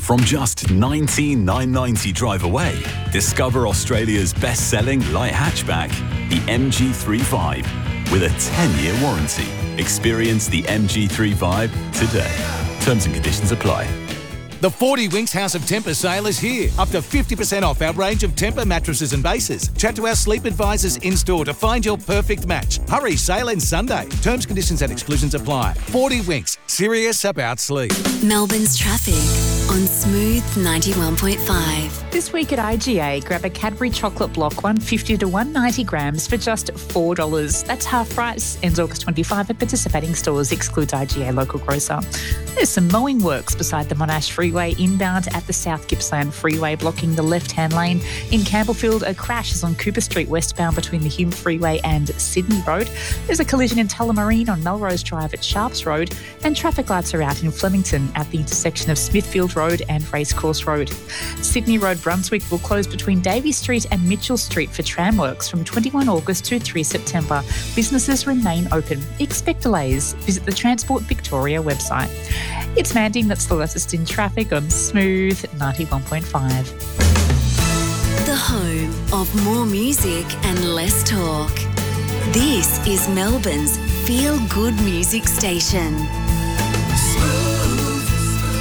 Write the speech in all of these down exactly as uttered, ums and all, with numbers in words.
From just nineteen thousand nine hundred ninety drive away, discover Australia's best-selling light hatchback, the M G thirty-five, with a ten-year warranty. Experience the M G thirty-five today. Terms and conditions apply. The forty Winks House of Tempur sale is here. Up to fifty percent off our range of Tempur mattresses and bases. Chat to our sleep advisors in-store to find your perfect match. Hurry, sale ends Sunday. Terms, conditions and exclusions apply. forty Winks, serious about sleep. Melbourne's traffic on Smooth ninety-one point five. This week at I G A, grab a Cadbury chocolate block one hundred fifty to one hundred ninety grams for just four dollars. That's half price. Ends August twenty-fifth at participating stores, excludes I G A local grocer. There's some mowing works beside the Monash Freeway inbound at the South Gippsland Freeway, blocking the left-hand lane. In Campbellfield, a crash is on Cooper Street westbound between the Hume Freeway and Sydney Road. There's a collision in Tullamarine on Melrose Drive at Sharps Road, and traffic lights are out in Flemington at the intersection of Smithfield Road and Racecourse Road. Sydney Road Brunswick will close between Davey Street and Mitchell Street for tram works from twenty-first August to third September. Businesses remain open. Expect delays. Visit the Transport Victoria website. It's Mandy, that's the latest in traffic on Smooth ninety-one point five. The home of more music and less talk. This is Melbourne's feel-good music station. Smooth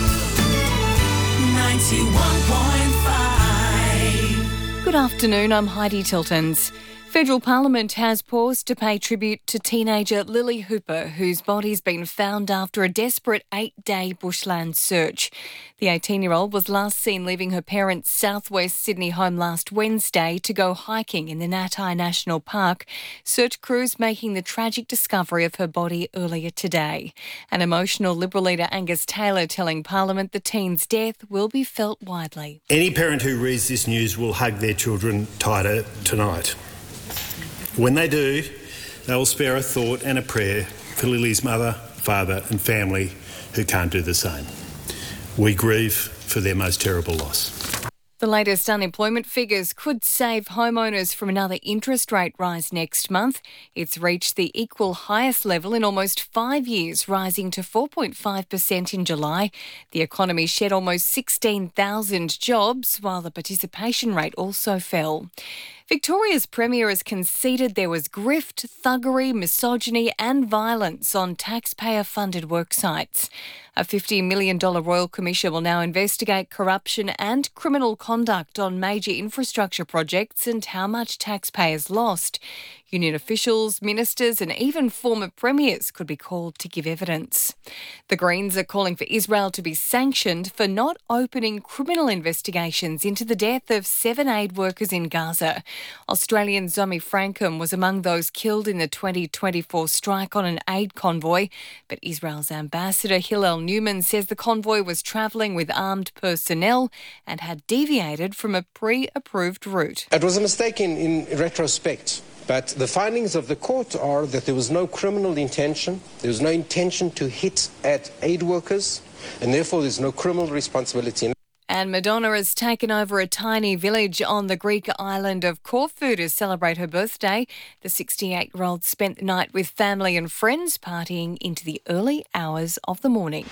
ninety-one point five. Good afternoon, I'm Heidi Tiltons. Federal Parliament has paused to pay tribute to teenager Lily Hooper, whose body's been found after a desperate eight-day bushland search. The eighteen-year-old was last seen leaving her parents' southwest Sydney home last Wednesday to go hiking in the Natai National Park. Search crews making the tragic discovery of her body earlier today. An emotional Liberal leader Angus Taylor telling Parliament the teen's death will be felt widely. Any parent who reads this news will hug their children tighter tonight. When they do, they will spare a thought and a prayer for Lily's mother, father and family who can't do the same. We grieve for their most terrible loss. The latest unemployment figures could save homeowners from another interest rate rise next month. It's reached the equal highest level in almost five years, rising to four point five percent in July. The economy shed almost sixteen thousand jobs, while the participation rate also fell. Victoria's Premier has conceded there was grift, thuggery, misogyny and violence on taxpayer-funded worksites. A fifty million dollars Royal Commission will now investigate corruption and criminal conduct on major infrastructure projects and how much taxpayers lost. Union officials, ministers and even former premiers could be called to give evidence. The Greens are calling for Israel to be sanctioned for not opening criminal investigations into the death of seven aid workers in Gaza. Australian Zomi Frankham was among those killed in the twenty twenty-four strike on an aid convoy, but Israel's ambassador Hillel Newman says the convoy was travelling with armed personnel and had deviated from a pre-approved route. It was a mistake in, in retrospect. But the findings of the court are that there was no criminal intention, there was no intention to hit at aid workers, and therefore there's no criminal responsibility. And Madonna has taken over a tiny village on the Greek island of Corfu to celebrate her birthday. The sixty-eight-year-old spent the night with family and friends, partying into the early hours of the morning.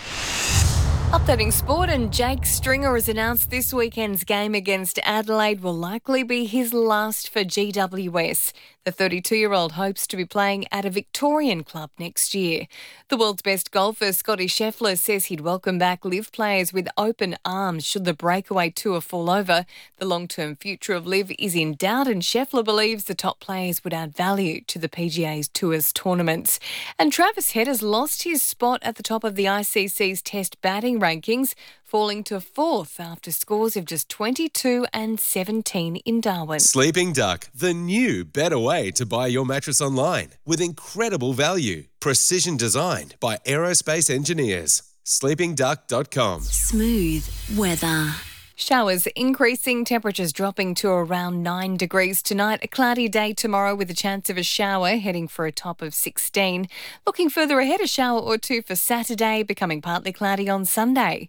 Updating sport, and Jake Stringer has announced this weekend's game against Adelaide will likely be his last for G W S. The thirty-two-year-old hopes to be playing at a Victorian club next year. The world's best golfer, Scotty Scheffler, says he'd welcome back LIV players with open arms should the breakaway tour fall over. The long-term future of LIV is in doubt, and Scheffler believes the top players would add value to the P G A's tours tournaments. And Travis Head has lost his spot at the top of the I C C's Test batting rankings, falling to fourth after scores of just twenty-two and seventeen in Darwin. Sleeping Duck, the new, better way to buy your mattress online with incredible value. Precision designed by aerospace engineers. sleeping duck dot com. Smooth weather. Showers increasing, temperatures dropping to around nine degrees tonight. A cloudy day tomorrow with a chance of a shower, heading for a top of sixteen. Looking further ahead, a shower or two for Saturday, becoming partly cloudy on Sunday.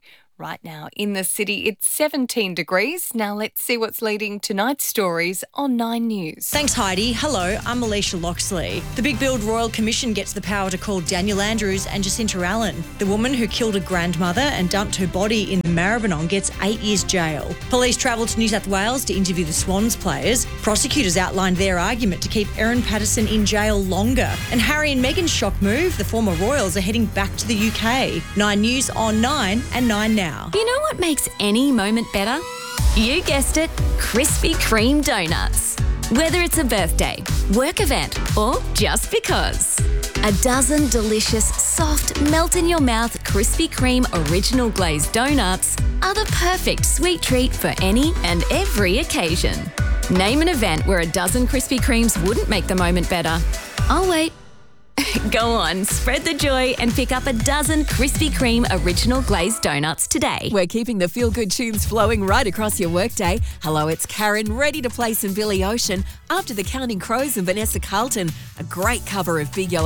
Right now in the city, it's seventeen degrees. Now let's see what's leading tonight's stories on Nine News. Thanks, Heidi. Hello, I'm Alicia Loxley. The Big Build Royal Commission gets the power to call Daniel Andrews and Jacinta Allen. The woman who killed a grandmother and dumped her body in Maribyrnong gets eight years jail. Police travelled to New South Wales to interview the Swans players. Prosecutors outlined their argument to keep Erin Patterson in jail longer. And Harry and Meghan's shock move, the former royals are heading back to the U K. Nine News on Nine and Nine Now. You know what makes any moment better? You guessed it, Krispy Kreme donuts. Whether it's a birthday, work event, or just because. A dozen delicious, soft, melt-in-your-mouth Krispy Kreme original glazed donuts are the perfect sweet treat for any and every occasion. Name an event where a dozen Krispy Kremes wouldn't make the moment better. I'll wait. Go on, spread the joy and pick up a dozen Krispy Kreme original glazed donuts today. We're keeping the feel-good tunes flowing right across your workday. Hello, it's Karen, ready to play some Billy Ocean after the Counting Crows and Vanessa Carlton. A great cover of Big Yellow